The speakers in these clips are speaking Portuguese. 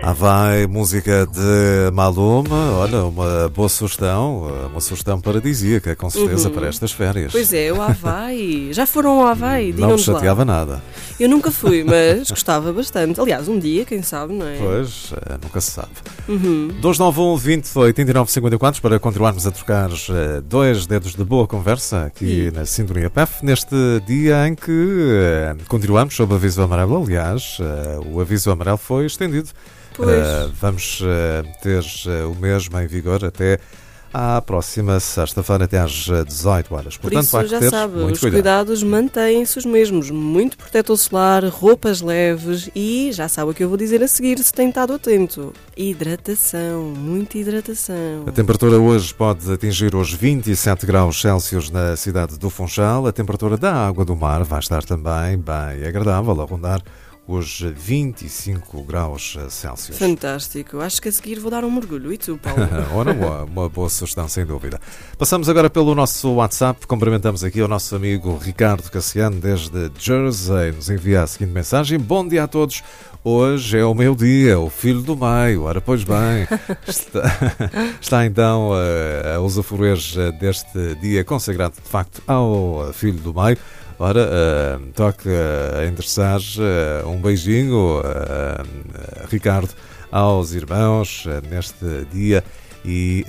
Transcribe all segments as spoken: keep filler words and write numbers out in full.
Ah, vai, música de Maluma. Olha, uma boa sugestão, uma sugestão paradisíaca, com certeza, uhum. para estas férias. Pois é, o Havaí. Já foram ao Havaí? Não me chateava lá. nada. Eu nunca fui, mas gostava bastante. Aliás, um dia, quem sabe, não é? Pois, nunca se sabe. Uhum. dois nove um, vinte, oitenta e nove, cinquenta e quatro para continuarmos a trocar dois dedos de boa conversa aqui e... na Sintonia P F, neste dia em que continuamos sob aviso amarelo. Aliás, o aviso amarelo foi estendido. Uh, vamos uh, ter uh, o mesmo em vigor até à próxima sexta-feira, até às dezoito horas. Por Portanto, isso, há que já ter sabe, muito os cuidado. cuidados mantêm-se os mesmos. Muito protetor solar, roupas leves e, já sabe o que eu vou dizer a seguir, se tem estado atento. Hidratação, muita hidratação. A temperatura hoje pode atingir os vinte e sete graus Celsius na cidade do Funchal. A temperatura da água do mar vai estar também bem agradável, a rondar os vinte e cinco graus Celsius. Fantástico. Acho que a seguir vou dar um mergulho. E tu, Paulo? Ora, uma, uma boa sugestão, sem dúvida. Passamos agora pelo nosso WhatsApp. Cumprimentamos aqui o nosso amigo Ricardo Cassiano, desde Jersey. Nos envia a seguinte mensagem. Bom dia a todos. Hoje é o meu dia, o filho do meio. Ora, pois bem, está, está então a, a usufruir deste dia consagrado, de facto, ao filho do meio. Ora, uh, toque a endereçar uh, um beijinho, uh, uh, Ricardo, aos irmãos uh, neste dia e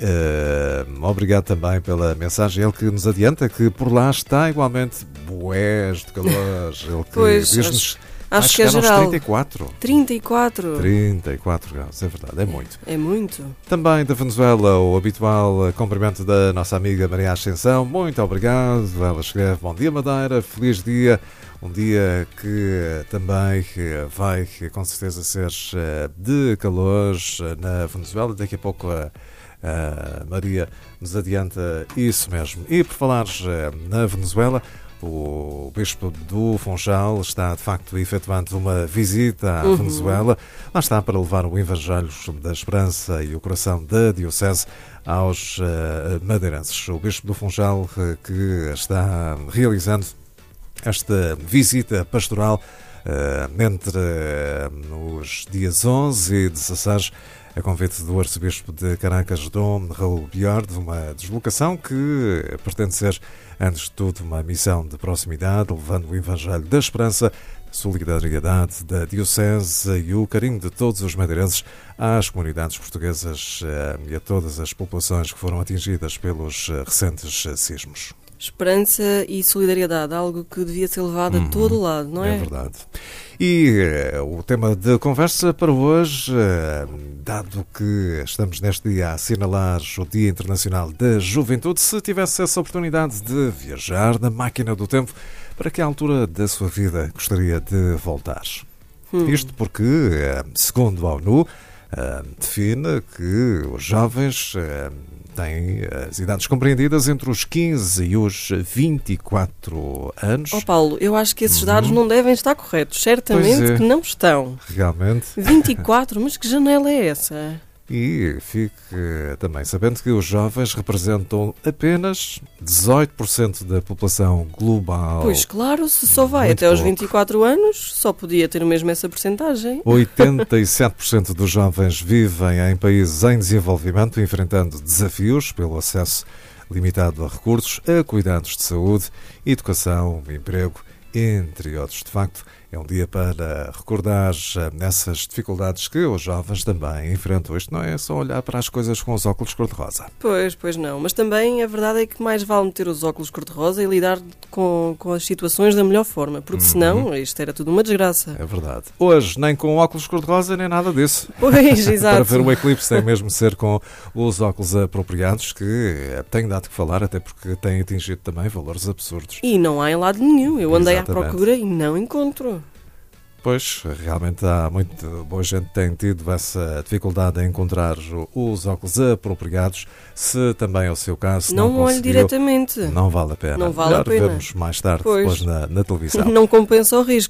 uh, obrigado também pela mensagem. Ele que nos adianta que por lá está igualmente bués de calor. Ele que pois, diz-nos acho, acho que é geral. trinta e quatro. trinta e quatro. trinta e quatro graus, é verdade, é muito. É muito. Também da Venezuela, o habitual cumprimento da nossa amiga Maria Ascensão. Muito obrigado. Ela escreve: bom dia, Madeira, feliz dia. Um dia que também vai, com certeza, ser de calor na Venezuela. Daqui a pouco a, a Maria nos adianta isso mesmo. E por falar na Venezuela, o Bispo do Funchal está, de facto, efetuando uma visita à uhum. Venezuela. Lá está para levar o Evangelho da Esperança e o coração da Diocese aos uh, madeirenses. O Bispo do Funchal uh, que está realizando esta visita pastoral uh, entre uh, os dias onze e dezesseis, a convite do Arcebispo de Caracas, Dom Raul Biord, uma deslocação que pretende ser, antes de tudo, uma missão de proximidade, levando o Evangelho da Esperança, solidariedade da Diocese e o carinho de todos os madeirenses às comunidades portuguesas e a todas as populações que foram atingidas pelos recentes sismos. Esperança e solidariedade, algo que devia ser levado uhum. a todo o lado, não é? É verdade. E uh, o tema de conversa para hoje, uh, dado que estamos neste dia a assinalar o Dia Internacional da Juventude, se tivesse essa oportunidade de viajar na máquina do tempo, para que altura da sua vida gostaria de voltar? Hum. Isto porque, uh, segundo a ONU, uh, define que os jovens Uh, têm as idades compreendidas entre os quinze e os vinte e quatro anos. Oh Paulo, eu acho que esses dados uhum. não devem estar corretos. Certamente é. que não estão. Realmente. vinte e quatro, mas que janela é essa? E fique também sabendo que os jovens representam apenas dezoito por cento da população global. Pois claro, se só vai Muito até pouco. aos vinte e quatro anos, só podia ter mesmo essa porcentagem. oitenta e sete por cento dos jovens vivem em países em desenvolvimento, enfrentando desafios pelo acesso limitado a recursos, a cuidados de saúde, educação, emprego, entre outros. De facto, é um dia para recordar nessas dificuldades que os jovens também enfrentam. Isto não é só olhar para as coisas com os óculos cor-de-rosa. Pois, pois não. Mas também a verdade é que mais vale meter os óculos cor-de-rosa e lidar com, com as situações da melhor forma, porque uhum. senão isto era tudo uma desgraça. É verdade. Hoje, nem com óculos cor-de-rosa, nem nada disso. Pois, exato. Para ver o eclipse tem mesmo de ser com os óculos apropriados, que têm dado que falar, até porque têm atingido também valores absurdos. E não há em lado nenhum. Eu andei Exatamente. à procura e não encontro. Pois, realmente há muito boa gente que tem tido essa dificuldade em encontrar os óculos apropriados. Se também é o seu caso, não, não olhe diretamente. Não vale a pena. Não vale Melhor a pena. Vemos mais tarde, pois. depois na, na televisão. Não compensa o risco.